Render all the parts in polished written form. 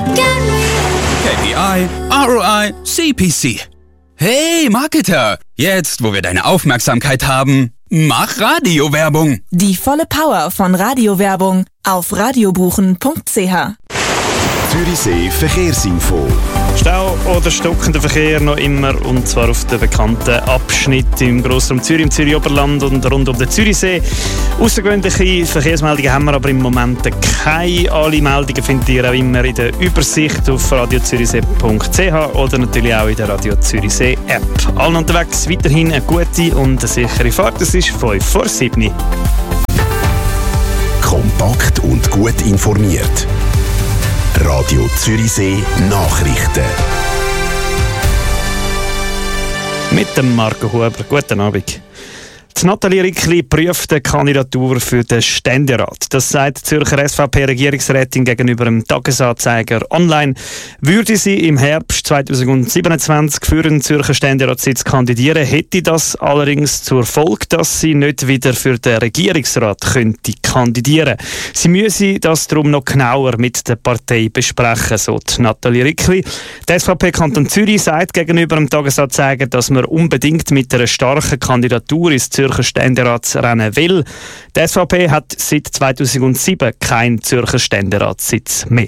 KPI, ROI, CPC. Hey Marketer, jetzt wo wir deine Aufmerksamkeit haben, mach Radiowerbung. Die volle Power von Radiowerbung auf radiobuchen.ch. Zürichsee Verkehrsinfo. Stau oder stockender Verkehr noch immer, und zwar auf den bekannten Abschnitt im Grossraum Zürich, im Zürich-Oberland und rund um den Zürichsee. Außergewöhnliche Verkehrsmeldungen haben wir aber im Moment keine. Alle Meldungen findet ihr auch immer in der Übersicht auf radiozürichsee.ch oder natürlich auch in der Radio Zürichsee App. Allen unterwegs weiterhin eine gute und eine sichere Fahrt. Es ist 5:07. Kompakt und gut informiert. Radio Zürichsee Nachrichten. Mit dem Marco Huber. Guten Abend. Die Nathalie Rickli prüft eine Kandidatur für den Ständerat. Das sagt die Zürcher SVP-Regierungsrätin gegenüber dem Tagesanzeiger online. Würde sie im Herbst 2027 für einen Zürcher Ständeratssitz kandidieren, hätte das allerdings zur Folge, dass sie nicht wieder für den Regierungsrat könnte kandidieren. Sie müsse das darum noch genauer mit der Partei besprechen, so die Nathalie Rickli. Die SVP Kanton Zürich sagt gegenüber dem Tagesanzeiger, dass man unbedingt mit einer starken Kandidatur ins Zürcher Ständeratsrennen will. Die SVP hat seit 2007 keinen Zürcher Ständeratssitz mehr.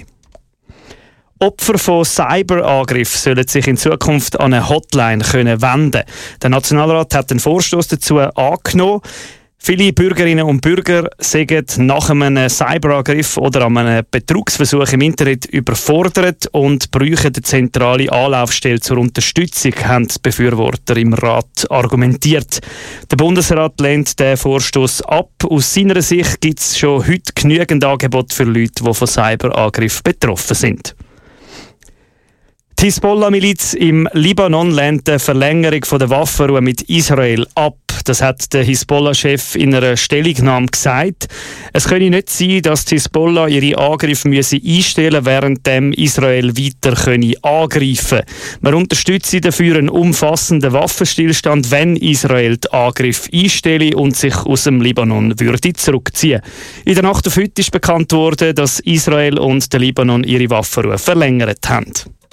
Opfer von Cyberangriffen sollen sich in Zukunft an eine Hotline wenden können. Der Nationalrat hat den Vorstoß dazu angenommen. Viele Bürgerinnen und Bürger sind nach einem Cyberangriff oder einem Betrugsversuch im Internet überfordert und brauchen eine zentrale Anlaufstelle zur Unterstützung, haben die Befürworter im Rat argumentiert. Der Bundesrat lehnt den Vorstoß ab. Aus seiner Sicht gibt es schon heute genügend Angebote für Leute, die von Cyberangriffen betroffen sind. Die Hisbollah-Miliz im Libanon lehnt die Verlängerung der Waffenruhe mit Israel ab. Das hat der Hisbollah-Chef in einer Stellungnahme gesagt. Es könne nicht sein, dass die Hisbollah ihre Angriffe einstellen müsse, während Israel weiter angreifen könne. Man unterstütze dafür einen umfassenden Waffenstillstand, wenn Israel die Angriffe einstelle und sich aus dem Libanon würde zurückziehen. In der Nacht auf heute ist bekannt worden, dass Israel und der Libanon ihre Waffenruhe verlängert haben.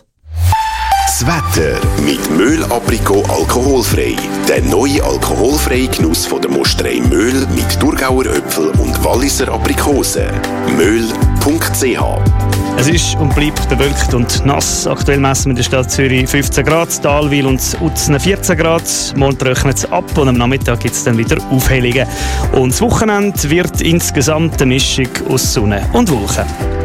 Das Wetter mit Möhl Aprikot alkoholfrei. Der neue alkoholfreie Genuss von der Mosterei Möhl mit Thurgauer Äpfel und Walliser Aprikosen. Möhl.ch. Es ist und bleibt bewölkt und nass. Aktuell messen wir in der Stadt Zürich 15 Grad, Talwil und Utznen 14 Grad. Morgen trocknet es ab und am Nachmittag gibt es dann wieder Aufhellungen. Und das Wochenende wird insgesamt eine Mischung aus Sonne und Wolken.